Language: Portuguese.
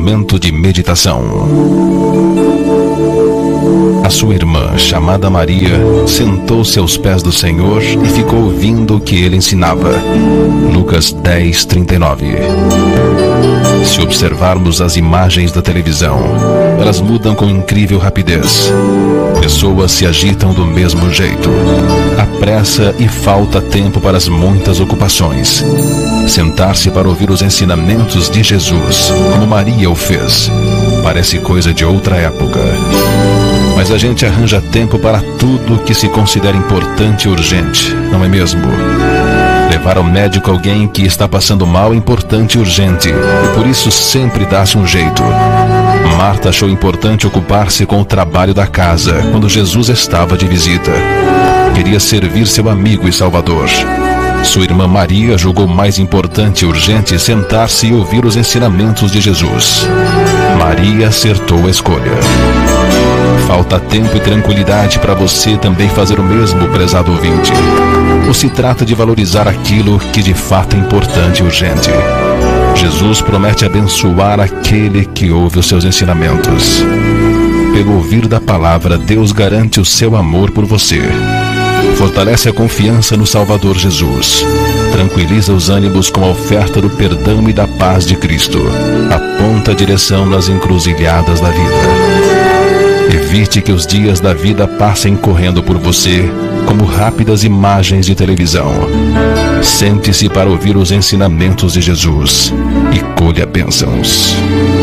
momento de meditação. A sua irmã, chamada Maria, sentou-se aos pés do Senhor e ficou ouvindo o que ele ensinava. Lucas 10:39. Se observarmos as imagens da televisão, elas mudam com incrível rapidez. Pessoas se agitam do mesmo jeito. Há pressa e falta tempo para as muitas ocupações. Sentar-se para ouvir os ensinamentos de Jesus, como Maria o fez, parece coisa de outra época. Mas a gente arranja tempo para tudo que se considera importante e urgente, não é mesmo? Levar ao médico alguém que está passando mal é importante e urgente, e por isso sempre dá-se um jeito. Marta achou importante ocupar-se com o trabalho da casa quando Jesus estava de visita. Queria servir seu amigo e salvador. Sua irmã Maria julgou mais importante e urgente sentar-se e ouvir os ensinamentos de Jesus. Maria acertou a escolha. Falta tempo e tranquilidade para você também fazer o mesmo, prezado ouvinte. Ou se trata de valorizar aquilo que de fato é importante e urgente? Jesus promete abençoar aquele que ouve os seus ensinamentos. Pelo ouvir da palavra, Deus garante o seu amor por você. Fortalece a confiança no Salvador Jesus. Tranquiliza os ânimos com a oferta do perdão e da paz de Cristo. Aponta a direção nas encruzilhadas da vida. Evite que os dias da vida passem correndo por você como rápidas imagens de televisão. Sente-se para ouvir os ensinamentos de Jesus e colha bênçãos.